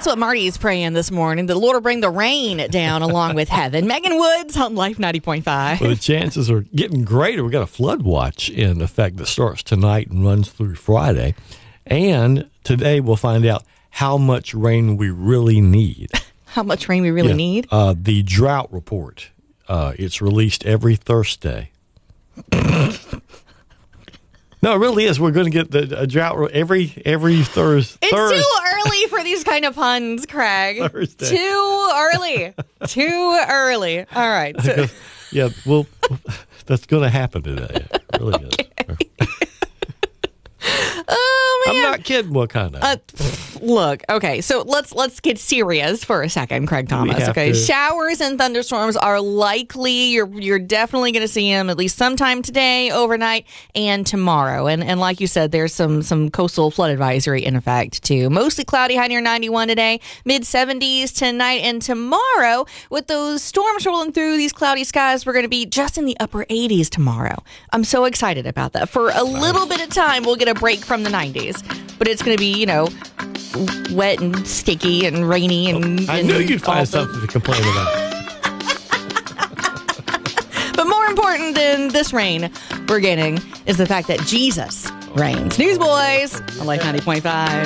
what Marty's praying this morning. The Lord will bring the rain down along with heaven. Megan Woods on Life 90.5. Well, the chances are getting greater. We've got a flood watch in effect that starts tonight and runs through Friday. And today we'll find out how much rain we really need. How much rain we really need? The drought report. It's released every Thursday. No, it really is. We're going to get the drought every Thursday. It's too early for these kind of puns, Craig. Thursday. Too early. Too early. All right. So, Yeah, that's going to happen today. It really is. oh, man. I'm not kidding. What kind of? Look, okay, so let's get serious for a second, Craig Thomas. Okay, showers and thunderstorms are likely. You're definitely going to see them at least sometime today, overnight, and tomorrow. And like you said, there's some coastal flood advisory in effect too. Mostly cloudy, high near 91 today, mid 70s tonight and tomorrow. With those storms rolling through these cloudy skies, we're going to be just in the upper 80s tomorrow. I'm so excited about that. For a little bit of time, we'll get a break from the 90s, but it's going to be wet and sticky and rainy and I knew you'd find something to complain about. But more important than this rain we're getting is the fact that Jesus reigns. Newsboys on Life 90.5.